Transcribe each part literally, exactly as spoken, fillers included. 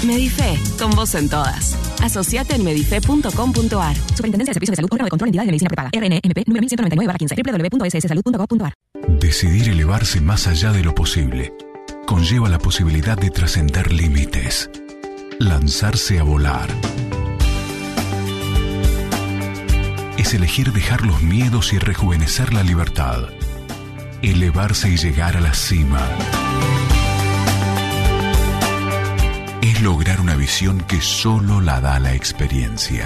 Medife, con vos en todas. Asociate en medife punto com punto ar. Superintendencia de Servicios de Salud, órgano de control de entidades de medicina prepaga. R N M P número mil ciento noventa y nueve barra quince. doble u doble u doble u punto s s salud punto gov punto ar. Decidir elevarse más allá de lo posible conlleva la posibilidad de trascender límites. Lanzarse a volar es elegir dejar los miedos y rejuvenecer la libertad. Elevarse y llegar a la cima es lograr una visión que solo la da la experiencia.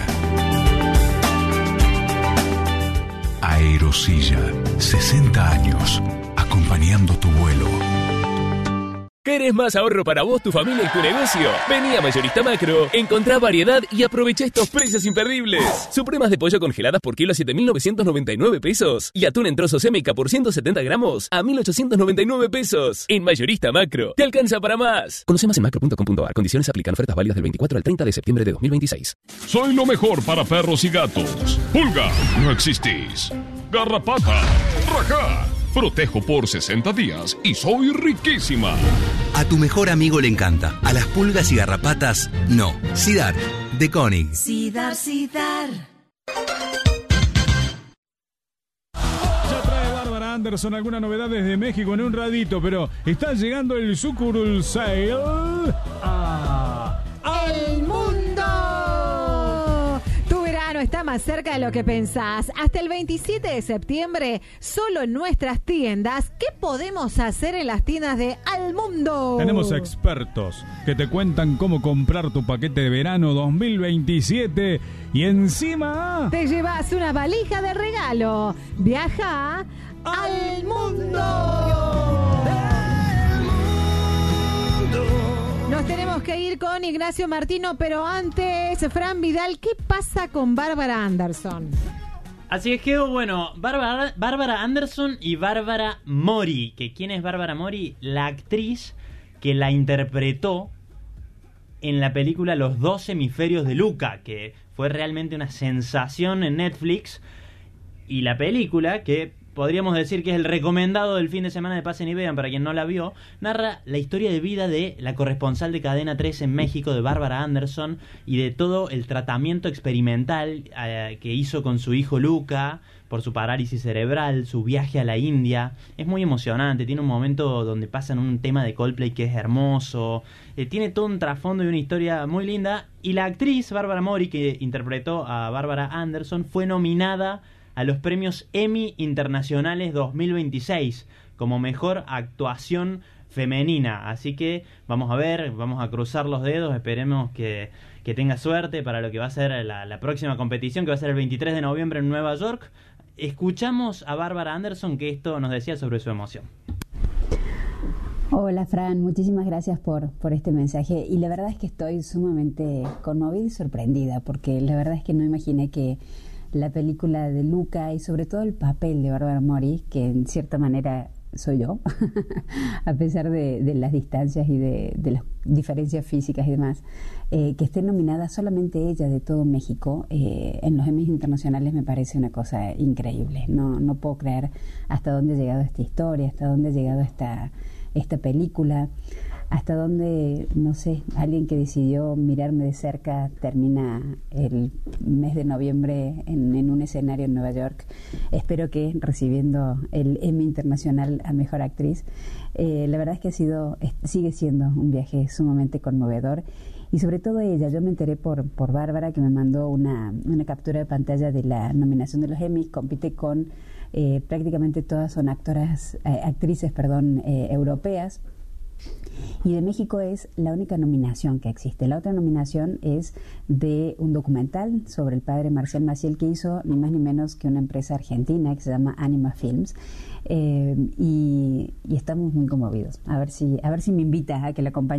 Aerosilla, sesenta años, acompañando tu vuelo. ¿Querés más ahorro para vos, tu familia y tu negocio? Vení a Mayorista Macro, encontrá variedad y aprovecha estos precios imperdibles. Supremas de pollo congeladas por kilo a siete mil novecientos noventa y nueve pesos. Y atún en trozos M K por ciento setenta gramos a mil ochocientos noventa y nueve pesos. En Mayorista Macro, te alcanza para más. Conoce más en macro punto com punto ar. Condiciones aplican. Ofertas válidas del veinticuatro al treinta de septiembre de dos mil veintiséis. Soy lo mejor para perros y gatos. Pulga, no existís. Garrapata, rajá. Protejo por sesenta días y soy riquísima. A tu mejor amigo le encanta. A las pulgas y garrapatas, no. Sidar, de Koenig. Sidar, Sidar. Ya trae Bárbara Anderson algunas novedades de México en un ratito, pero está llegando el Sucurul Sale a... ¡El mundo! Está más cerca de lo que pensás. Hasta el veintisiete de septiembre, solo en nuestras tiendas. ¿Qué podemos hacer en las tiendas de Al Mundo? Tenemos expertos que te cuentan cómo comprar tu paquete de verano dos mil veintisiete y encima te llevas una valija de regalo. Viaja al mundo. Nos tenemos que ir con Ignacio Martino, pero antes, Fran Vidal, ¿qué pasa con Bárbara Anderson? Así es que, bueno, Bárbara, Bárbara Anderson y Bárbara Mori. ¿Que quién es Bárbara Mori? La actriz que la interpretó en la película Los dos hemisferios de Luca, que fue realmente una sensación en Netflix. Y la película, que podríamos decir que es el recomendado del fin de semana de Pasen y Vean para quien no la vio, narra la historia de vida de la corresponsal de Cadena tres en México, de Bárbara Anderson, y de todo el tratamiento experimental eh, que hizo con su hijo Luca por su parálisis cerebral, su viaje a la India. Es muy emocionante, tiene un momento donde pasan un tema de Coldplay que es hermoso, eh, tiene todo un trasfondo y una historia muy linda, y la actriz Bárbara Mori, que interpretó a Bárbara Anderson, fue nominada a los premios Emmy Internacionales dos mil veintiséis como mejor actuación femenina. Así que vamos a ver, vamos a cruzar los dedos, esperemos que, que tenga suerte para lo que va a ser la, la próxima competición, que va a ser el veintitrés de noviembre en Nueva York. Escuchamos a Bárbara Anderson, que esto nos decía sobre su emoción. Hola Fran, muchísimas gracias por, por este mensaje, y la verdad es que estoy sumamente conmovida y sorprendida, porque la verdad es que no imaginé que la película de Luca y sobre todo el papel de Bárbara Mori, que en cierta manera soy yo, a pesar de, de las distancias y de, de las diferencias físicas y demás, eh, que esté nominada solamente ella de todo México eh, en los Emmys internacionales me parece una cosa increíble. No, no puedo creer hasta dónde ha llegado esta historia, hasta dónde ha llegado esta, esta película, hasta dónde, no sé, alguien que decidió mirarme de cerca termina el mes de noviembre en, en un escenario en Nueva York. Espero que recibiendo el Emmy Internacional a Mejor Actriz. Eh, la verdad es que ha sido, es, sigue siendo un viaje sumamente conmovedor. Y sobre todo ella, yo me enteré por, por Bárbara, que me mandó una, una captura de pantalla de la nominación de los Emmys. Compite con, eh, prácticamente todas son actoras, eh, actrices, perdón, eh, europeas. Y de México es la única nominación que existe. La otra nominación es de un documental sobre el padre Marcial Maciel, que hizo ni más ni menos que una empresa argentina que se llama Anima Films. Eh, y, y estamos muy conmovidos. A ver si, a ver si me invita a que la acompañe.